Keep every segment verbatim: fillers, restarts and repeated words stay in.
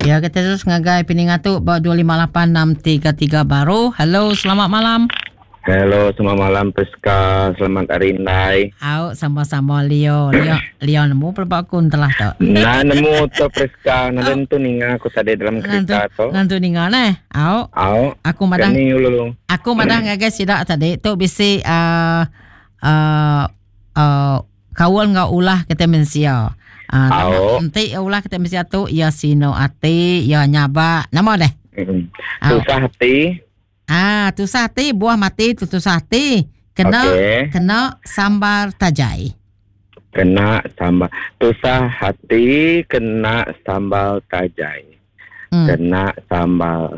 Ya, kita terus ngagai Peningatu bawa dua lima lapan enam tiga tiga baru. Halo, selamat malam. Halo, selamat malam Priska. Selamat hari Nai. Au, sama-sama Leo. Leo, Leo nemu pelbakun telah tak? Nah, nemu tu Priska. Nanti tu ninga aku tadi dalam kereta tu. Ngantu ninga nah. Au. Au. Aku madang. Kani ulung. Aku madang ngagai sidak tadi tu bisi uh, uh, uh, kawal ngau ulah kita mensia. Ah, nanti ulah kita mesti tu ya sino ati ya nyaba nama deh. Mm-hmm. Tusah hati. Ah, tusah hati buah mati tu tusah hati. Kena okay. Kena sambar tajai. Kena sambal tusah hati kena sambal tajai. Hmm. Kena sambal.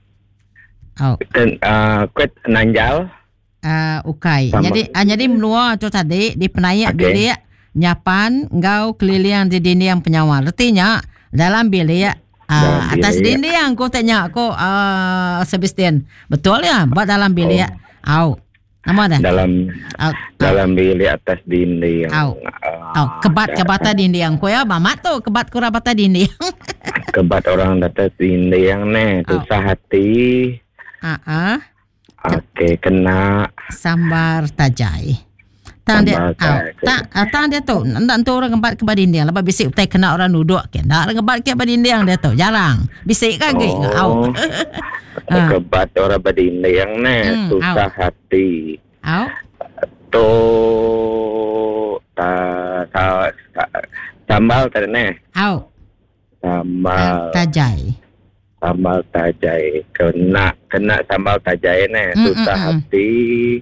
Oh. Ken uh, kuat nanjal. Ah, uh, ukai. Sambal. Jadi ah, jadi menua tu tadi di penayak okay. Bilik nyapan engkau keliling di dinding penyawar. Artinya dalam bilik uh, atas dinding kau tanya kau uh, sebestian. Betul ya? Buat dalam bilik. Au. Oh. Nama dah? Dalam oh. dalam bilik atas dinding. Au. Oh. Oh. Kebat kebata dinding. Kau ya mamat tu kebat kura bata dinding. Kebat orang atas dinding ni. Tusah hati. Ah uh, uh. Okey, kena sambar tajai. Tang dia, oh, tak, tang dia tu, nak tu orang ngebat ke badinding. Lepas bisik utai kena orang duduk ke, nak ngebat ke badinding dia tu, jarang. Bisik kan ke? Oh, kebat orang badinding ni, hmm, susah au. Hati. Au. Tu, ta, ta, ta, sambal tadi ni. Au. Sambal. Tajai. Sambal tajai, kena, kena sambal tajai ni, mm, susah mm, hati.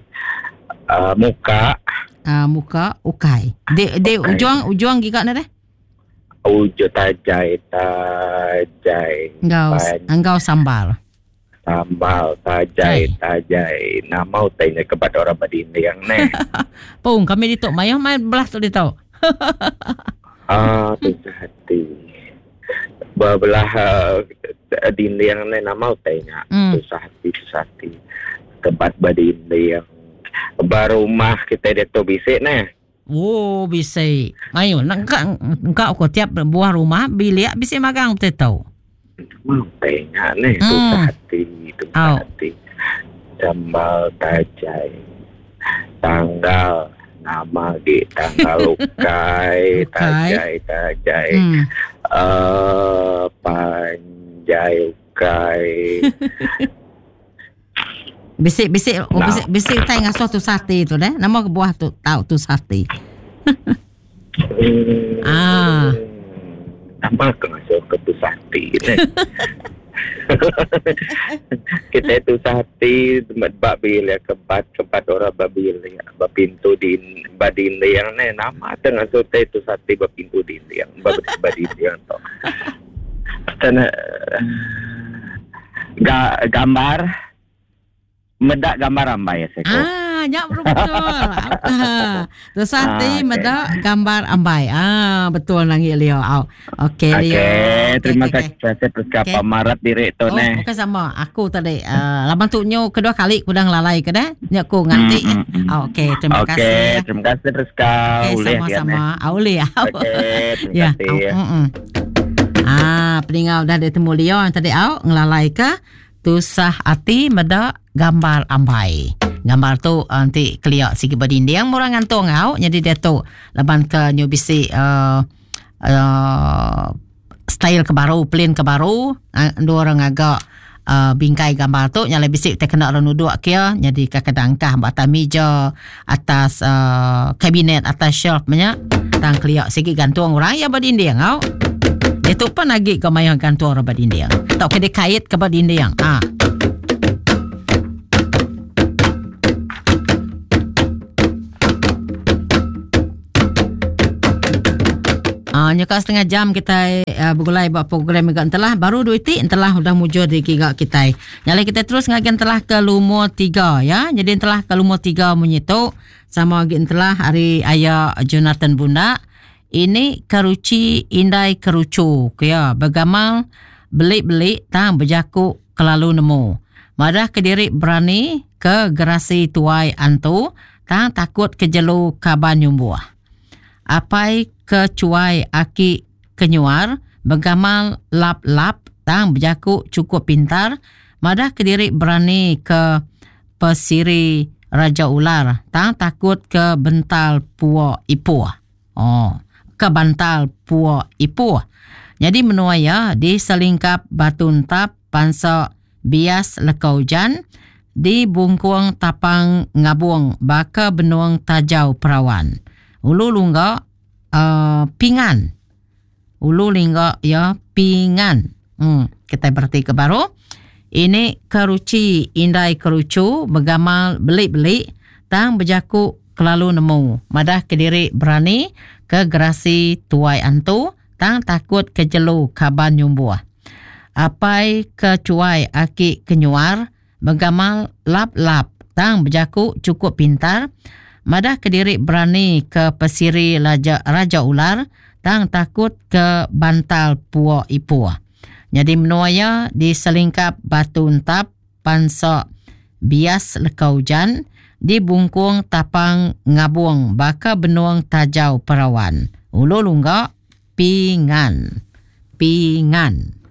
Uh, muka. Uh, muka ukai. De de okay. ujung ujung giga na deh. Ujung tajai tajai. Engkau engkau sambal. Sambal tajai tajai. Nama utainya kepada orang badinding ni. Pung kami ditok mayah main belah tu ditok. Ah, susah hati. Belah uh, dinding ni nama utainya. Mm. Susah hati susah hati. Kebat badinding. Baru rumah kita dia tu bisik ni. Oh, bisik. Ayo, nak engkau kau tiap buah rumah bilik bisik magang betul tahu. Mau tengok ni hmm. Susah hati, susah oh. hati. Sambal tajai. Tanggal nama di tanggal ukai, tajai tajai. Hmm. Uh, panjai ukai. Bisik-bisik oh, nah. bisik bisik tai ngasuh tu sate tu deh. Nama buah tu tahu tu sate. hmm. Ah. Nama ngasuh ke tu sate ni. Kita tu sate bab bilik kebat kebat orang babil bab pintu din badin yang ni nama tu ngasuh tu sate bab pintu din yang bab badin yang tu. Karena ga, gambar medak gambar ambai saya. Ah, nyak betul. Tu sate ah, okay. Medak gambar ambai. Ah, betul nangi Leo. Oh, okey Leo. Okey, terima okay, kasih okay. Priska okay. Pamarat diri tu oh, ni. Okey sama. Aku tadi uh, laban tu nyo kedua kali ku dang lalai ke dah. Nyak ku nganti. Mm, mm, mm. Oh, okey, terima okay, kasih. Okey, terima kasih Priska. Okay, sama-sama. Auli ya. Okey, terima ya. kasih. Oh, mm, mm. Ah, peningau dah ditemu Leo yang tadi au ngelalai ke tusah hati medak gambar ambai. Gambar tu nanti keliak sikit berdinding murang ngantung ngau. Jadi dia tu leban ke new bisi uh, uh, style ke baru, plan ke baru. Uh, dua orang agak uh, bingkai gambar tu nyala bisik tak kena orang duduk kia. Jadi kadang-kadang kah atas meja, atas uh, kabinet, atas shelf banyak. Tang keliak sikit gantung orang ya berdinding ngau. Dia tu pun lagi ke mayang gantung orang berdinding. Tak kena kait ke berdinding. Ah. Uh, nyuka setengah jam kita uh, bergulai buat program yang telah baru dua ti telah sudah mujur di gigak kita. Nyala kita terus ngagen telah ke lumur tiga ya. Jadi telah ke lumur tiga menyitu sama lagi telah hari ayah Jonathan Bunda. Ini keruci indai kerucu ya. Bagamal belik-belik tang berjaku kelalu nemu. Madah kediri berani ke gerasi tuai antu tang takut kejelu kaban nyumbuah. Apai kecuai aki kenyuar bergamal lap-lap tang berjaku cukup pintar, madah Kediri berani ke pesiri Raja Ular tang takut ke bental puak ipuh. Oh, ke bantal puak ipuh. Jadi menuaya di selingkap batu tap pansa bias lekau jan, di bungkuang tapang ngabung baka benuang tajau perawan. Ulu lungga uh, pingan. Ulu lingga ya pingan. Hmm, kita berarti ke baru. Ini keruci indai kerucu bergamal belik-belik tang berjaku kelalu nemu. Madah Kediri berani ke gerasi tuai antu tang takut kejelu kaban nyumbuah. Apai ke cuai aki kenyuar bergamal lap-lap tang berjaku cukup pintar. Madah Kediri berani ke pesiri Raja, Raja Ular tang takut ke bantal puak ipuh. Jadi menuaya di selingkap batu tap pansa bias lekau jan, di bungkung tapang ngabung baka benuang tajau perawan. Ulu lungga pingan. Pingan.